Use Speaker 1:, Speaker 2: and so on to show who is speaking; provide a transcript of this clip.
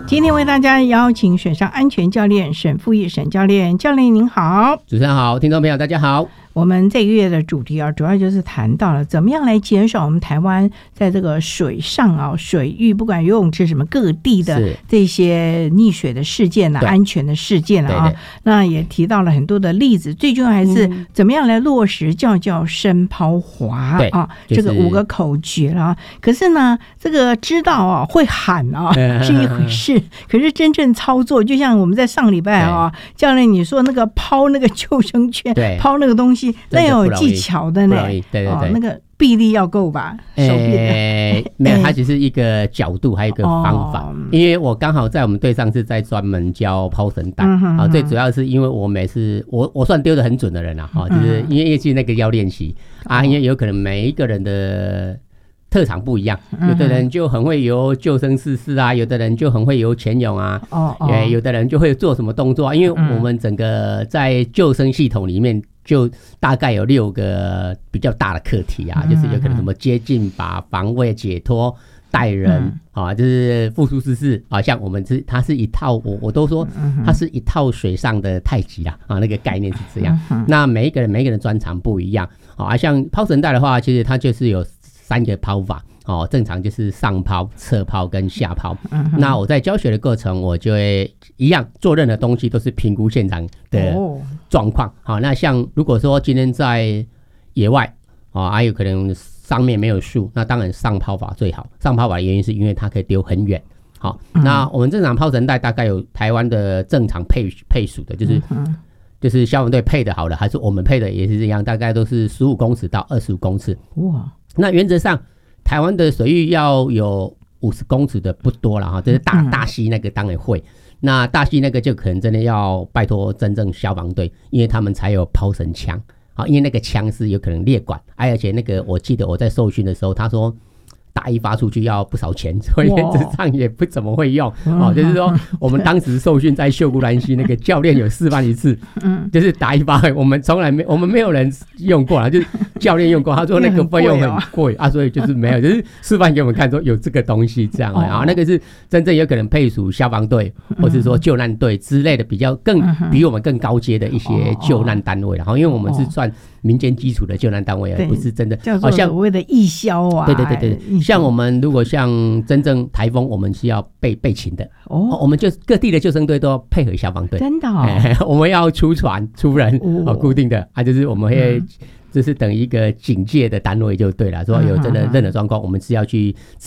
Speaker 1: 今天为大家邀请水上安全教练沈富裕沈教练，教练您好。
Speaker 2: 主持人好，听众朋友大家好。
Speaker 1: 我们这个月的主题主要就是谈到了怎么样来减少我们台湾在这个水上水域，不管游泳池什么各地的这些溺水的事件安全的事件那也提到了很多的例子，最重要还是怎么样来落实叫深抛划这个5个口诀啦。可是呢，这个知道会喊是一回事，可是真正操作，就像我们在上礼拜教练你说那个抛那个救生圈，抛那个东西。那有技巧的呢，
Speaker 2: 对，
Speaker 1: 那个臂力要够吧？手臂
Speaker 2: 没有，它只是一个角度，还有一个方法。因为我刚好在我们队上是在专门教抛绳带，最主要是因为我每次我算丢得很准的人就是因为那个要练习因为有可能每一个人的特长不一样，有的人就很会游救生式有的人就很会游潜泳有的人就会做什么动作因为我们整个在救生系统里面就大概有6个比较大的课题就是有可能什么接近把防卫解脱带人就是复苏姿势像我们它是一套我都说它是一套水上的太极那个概念是这样那每一个人专长不一样像抛绳带的话其实它就是有3个抛法正常就是上抛、侧抛跟下抛那我在教学的过程我就会一样做任何东西都是评估现场的状况那像如果说今天在野外还有可能上面没有树，那当然上抛法最好。上抛法的原因是因为它可以丢很远那我们正常抛绳带大概有台湾的正常配属的就是消防队配的好的还是我们配的也是一样，大概都是15公尺到25公尺哇。那原则上台湾的水域要有50公尺的不多了就是大溪那个当然会，那大溪那个就可能真的要拜托真正消防队，因为他们才有抛绳枪因为那个枪是有可能裂管而且那个我记得我在受训的时候他说打一发出去要不少钱，所以原则上也不怎么会用就是说我们当时受训在秀姑兰溪那个教练有示范一次就是打一发我们从来我们没有人用过就是教练用过他说那个费用很贵所以就是没有就是示范给我们看说有这个东西这样然后那个是真正有可能配属消防队或是说救难队之类的比我们更高阶的一些救难单位因为我们是算民间基础的救难单位而不是真的
Speaker 1: 叫做所谓的义消
Speaker 2: 对像我们如果像真正台风我们是要备勤的我们就各地的救生队都要配合消防队
Speaker 1: 真的
Speaker 2: 我们要出船出人固定的就是我们会就是等于一个警戒的单位就对了，说有真的任何状况我们是要去